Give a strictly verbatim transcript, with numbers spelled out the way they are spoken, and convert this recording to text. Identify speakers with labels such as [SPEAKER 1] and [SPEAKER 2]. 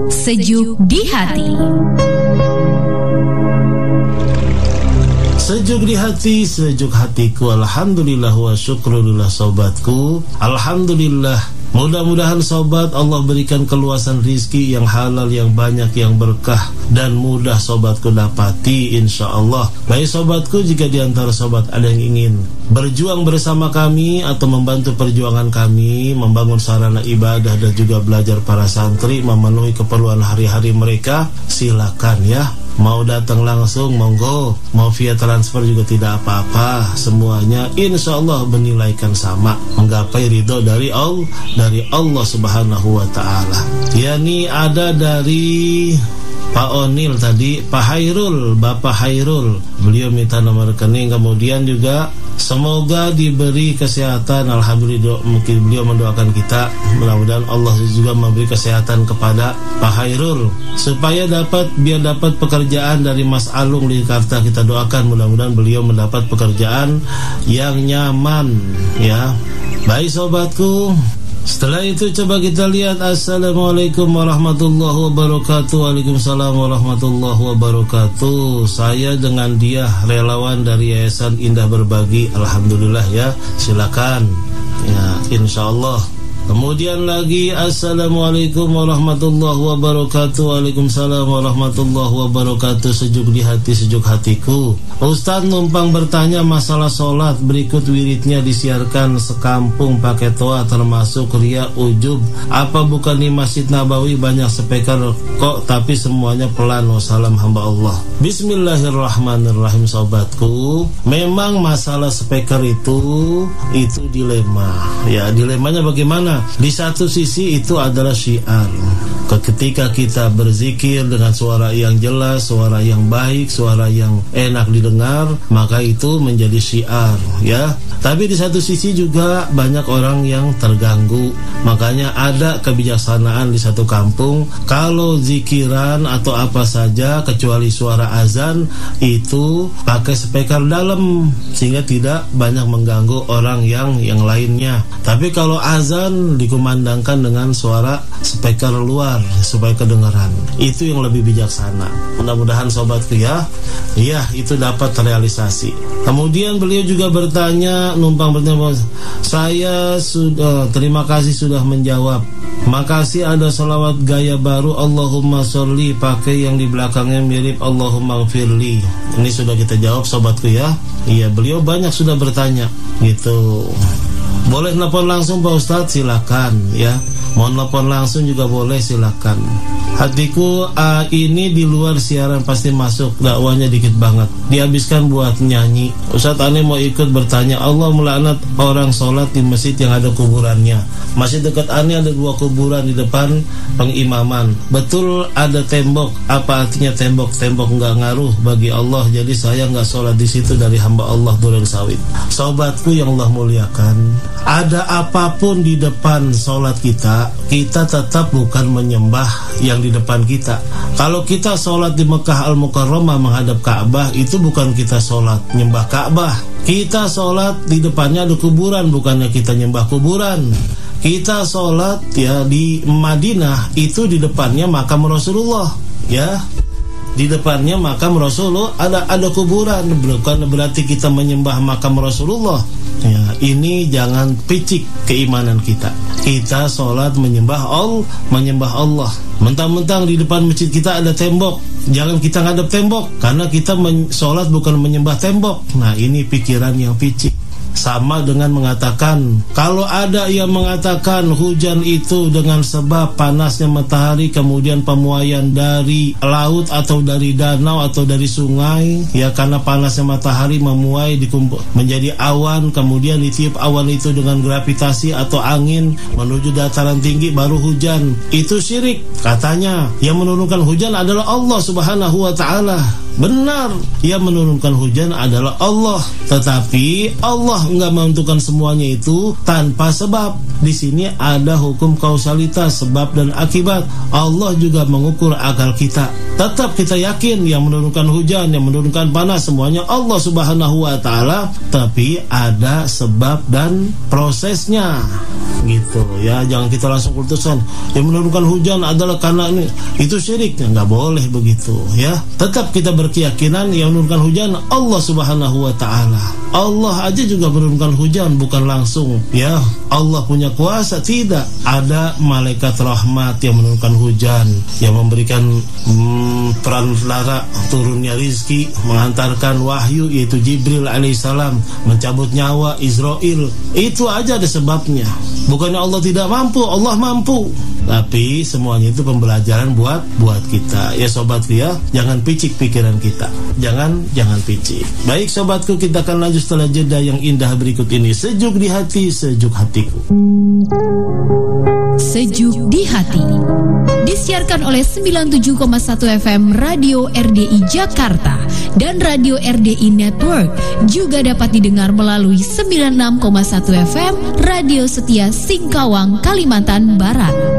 [SPEAKER 1] Sejuk di hati.
[SPEAKER 2] Sejuk di hati, sejuk hatiku. Alhamdulillah wa syukrulillah sobatku. Alhamdulillah. Mudah-mudahan sobat Allah berikan keluasan rizki yang halal, yang banyak, yang berkah dan mudah sobatku dapati insyaallah. Baik sobatku, jika diantara sobat ada yang ingin berjuang bersama kami atau membantu perjuangan kami, membangun sarana ibadah dan juga belajar para santri, memenuhi keperluan hari-hari mereka, silakan ya. Mau datang langsung monggo, mau via transfer juga tidak apa-apa. Semuanya insya Allah menilaikan sama, menggapai ridho dari Allah, dari Allah Subhanahu wa Ta'ala. Yani ada dari Pak Onil tadi, Pak Hairul, Bapak Hairul, beliau minta nomor rekening. Kemudian juga semoga diberi kesehatan. Alhamdulillah, mungkin beliau mendoakan kita, mudah-mudahan Allah juga memberi kesehatan kepada Pak Hairul supaya dapat, biar dapat pekerjaan dari Mas Alung di Jakarta. Kita doakan mudah-mudahan beliau mendapat pekerjaan yang nyaman ya. Baik sobatku, setelah itu coba kita lihat. Assalamualaikum warahmatullahi wabarakatuh. Waalaikumsalam warahmatullahi wabarakatuh. Saya dengan dia relawan dari Yayasan Indah Berbagi. Alhamdulillah ya. Silakan ya, insyaallah. Kemudian lagi assalamualaikum warahmatullahi wabarakatuh. Waalaikumsalam warahmatullahi wabarakatuh. Sejuk di hati, sejuk hatiku. Ustadz numpang bertanya masalah sholat. Berikut wiridnya disiarkan sekampung pakai toa, termasuk ria ujub. Apa bukan di Masjid Nabawi banyak speaker kok, tapi semuanya pelan. Wassalam hamba Allah. Bismillahirrahmanirrahim sobatku. Memang masalah speaker itu itu dilema. Ya, dilemanya bagaimana? Di satu sisi itu adalah syiar. Ketika kita berzikir dengan suara yang jelas, suara yang baik, suara yang enak didengar, maka itu menjadi syiar ya. Tapi di satu sisi juga banyak orang yang terganggu. Makanya ada kebijaksanaan di satu kampung, kalau zikiran atau apa saja kecuali suara azan itu pakai speaker dalam, sehingga tidak banyak mengganggu orang yang yang lainnya. Tapi kalau azan dikumandangkan dengan suara speaker luar supaya kedengaran. Itu yang lebih bijaksana. Mudah-mudahan sobatku ya, iya itu dapat terrealisasi. Kemudian beliau juga bertanya, numpang bertanya, saya sudah, terima kasih sudah menjawab. Makasih ada salawat gaya baru, Allahumma sholli, pakai yang di belakangnya mirip Allahumma gfirli. Ini sudah kita jawab sobatku ya. Iya, beliau banyak sudah bertanya gitu. Boleh nelpon langsung Pak Ustadz, silakan ya. Mau nelpon langsung juga boleh, silakan. Hatiku uh, ini di luar siaran pasti masuk, dakwanya dikit banget, dihabiskan buat nyanyi. Ustadz aneh mau ikut bertanya. Allah melaknat orang sholat di masjid yang ada kuburannya. Masjid dekat aneh ada dua kuburan di depan pengimaman. Betul ada tembok. Apa artinya tembok? Tembok nggak ngaruh bagi Allah. Jadi saya nggak sholat di situ dari hamba Allah Duren Sawit. Sobatku yang Allah muliakan, ada apapun di depan sholat kita, kita tetap bukan menyembah yang di depan kita. Kalau kita sholat di Mekah Al-Mukarramah menghadap Ka'bah, itu bukan kita sholat nyembah Ka'bah. Kita sholat di depannya ada kuburan, bukannya kita nyembah kuburan. Kita sholat ya di Madinah, itu di depannya makam Rasulullah ya. Di depannya makam Rasulullah ada ada kuburan, bukan berarti kita menyembah makam Rasulullah. Ya, ini jangan picik keimanan kita. Kita sholat menyembah Allah, menyembah Allah. Mentang-mentang di depan masjid kita ada tembok, jangan kita ngadep tembok, karena kita men- sholat bukan menyembah tembok. Nah, ini pikiran yang picik. Sama dengan mengatakan, kalau ada yang mengatakan hujan itu dengan sebab panasnya matahari, kemudian pemuaian dari laut atau dari danau atau dari sungai, ya karena panasnya matahari memuai dikumpul menjadi awan, kemudian ditiup awan itu dengan gravitasi atau angin menuju dataran tinggi baru hujan. Itu syirik. Katanya yang menurunkan hujan adalah Allah Subhanahu wa Ta'ala. Benar, yang menurunkan hujan adalah Allah, tetapi Allah enggak menentukan semuanya itu tanpa sebab. Di sini ada hukum kausalitas, sebab dan akibat. Allah juga mengukur akal kita. Tetap kita yakin yang menurunkan hujan, yang menurunkan panas, semuanya Allah Subhanahu wa Ta'ala, tapi ada sebab dan prosesnya. gitu ya. Jangan kita langsung putuskan yang menurunkan hujan adalah karena ini, itu syirik. Nggak boleh begitu ya. Tetap kita berkeyakinan yang menurunkan hujan Allah Subhanahu wa taala. Allah aja juga menurunkan hujan, bukan langsung ya. Allah punya kuasa, tidak ada malaikat rahmat yang menurunkan hujan, yang memberikan hmm, peran lara turunnya rizki, menghantarkan wahyu yaitu Jibril alaihissalam, mencabut nyawa Israel. Itu aja ada sebabnya. Bukannya Allah tidak mampu, Allah mampu. Tapi semuanya itu pembelajaran buat buat kita ya sobatku ya. Jangan picik pikiran kita, jangan jangan picik. Baik sobatku, kita akan lanjut setelah jeda yang indah berikut ini. Sejuk di hati, sejuk hatiku.
[SPEAKER 1] Sejuk di hati disiarkan oleh sembilan puluh tujuh koma satu F M Radio R D I Jakarta dan Radio R D I Network. Juga dapat didengar melalui sembilan puluh enam koma satu F M Radio Setia Singkawang, Kalimantan Barat.